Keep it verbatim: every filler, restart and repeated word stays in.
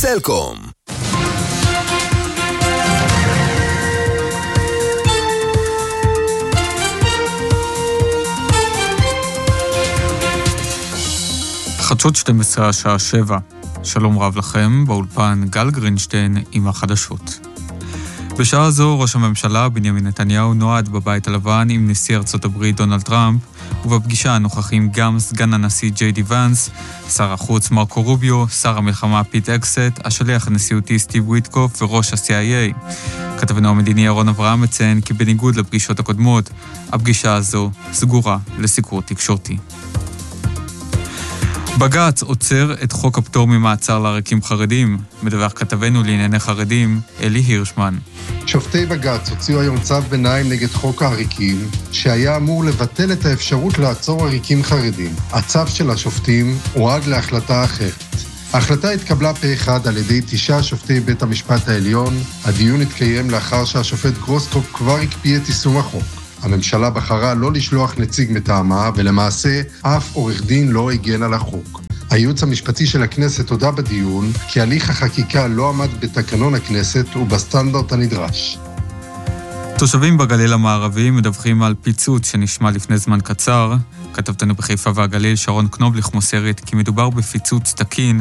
סלקום. חדשות שתים עשרה השעה שבע. שלום רב לכם, באולפן גל גרינשטיין עם החדשות. בשעה זו ראש הממשלה בנימין נתניהו נועד בבית הלבן עם נשיא ארצות הברית דונלד טראמפ, ובפגישה הנוכחים גם סגן הנשיא ג'יי די ונס, שר החוץ מרקו רוביו, שר המלחמה פיט אקסט, השליח הנשיאותי סטיב וויטקוף וראש ה-סי איי איי. כתבנו המדיני ירון אברהם מציין כי בניגוד לפגישות הקודמות, הפגישה הזו סגורה לסיקור תקשורתי. בג"ץ עוצר את חוק הפטור ממעצר לעריקים חרדים, מדווח כתבנו לענייני חרדים, אלי הירשמן. שופטי בג"ץ הוציאו היום צו ביניים נגד חוק העריקים, שהיה אמור לבטל את האפשרות לעצור עריקים חרדים. הצו של השופטים הועד להחלטה אחרת. ההחלטה התקבלה פה אחד על ידי תשעה שופטי בית המשפט העליון. הדיון התקיים לאחר שהשופט גרוסקופ כבר הקפיא את יישום החוק. הממשלה בחרה לא לשלוח נציג מטעמה, ולמעשה אף עורך דין לא הגן על החוק. הייעוץ המשפטי של הכנסת הודה בדיון כי הליך החקיקה לא עמד בתקנון הכנסת ובסטנדרט הנדרש. תושבים בגליל המערבי מדווחים על פיצוץ שנשמע לפני זמן קצר. כתבתנו בחיפה והגליל שרון קנובליך מוסרת כי מדובר בפיצוץ תקין